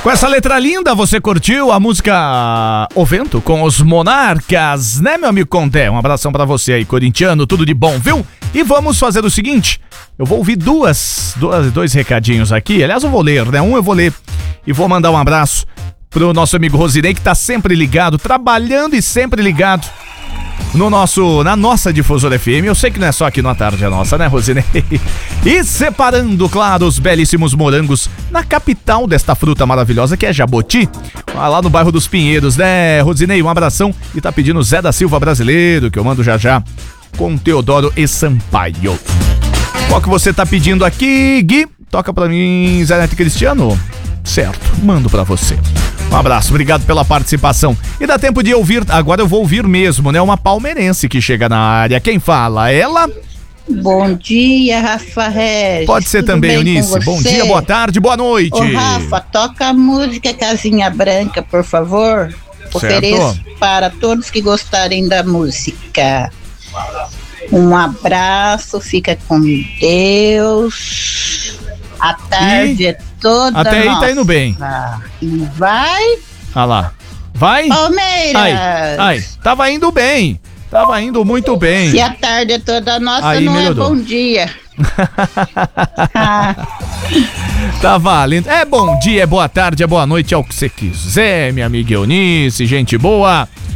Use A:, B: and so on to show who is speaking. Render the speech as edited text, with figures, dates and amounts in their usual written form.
A: Com essa letra linda, você curtiu a música O Vento com os Monarcas, né, meu amigo Conté? Um abração pra você aí, corintiano, tudo de bom, viu? E vamos fazer o seguinte, eu vou ouvir dois recadinhos aqui, aliás eu vou ler, né? Um eu vou ler e vou mandar um abraço pro nosso amigo Rosinei, que tá sempre ligado, trabalhando e sempre ligado na nossa Difusora FM. Eu sei que não é só aqui na tarde a nossa, né, Rosinei? E separando, claro, os belíssimos morangos na capital desta fruta maravilhosa que é Jaboti, lá no bairro dos Pinheiros, né, Rosinei? Um abração. E tá pedindo Zé da Silva brasileiro, que eu mando já com Teodoro e Sampaio. Qual que você tá pedindo aqui, Gui? Toca pra mim, Zé Neto Cristiano? Certo, mando pra você. Um abraço, obrigado pela participação. E dá tempo de ouvir, agora eu vou ouvir mesmo, né? Uma palmeirense que chega na área. Quem fala? Ela?
B: Bom dia, Rafa Regis.
A: Pode ser também, Eunice. Bom dia, boa tarde, boa noite.
B: Ô, Rafa, toca a música Casinha Branca, por favor. Ofereço para todos que gostarem da música. Um abraço, fica com Deus. A tarde é toda
A: até
B: nossa.
A: Aí tá indo bem.
B: E vai...
A: Ah lá. Vai?
B: Palmeiras!
A: Ai, tava indo bem. Tava indo muito bem.
B: Se a tarde é toda nossa,
A: aí,
B: não
A: melhorou.
B: É bom dia.
A: Tá valendo. É bom dia, é boa tarde, é boa noite, é o que você quiser, minha amiga Eunice, gente boa.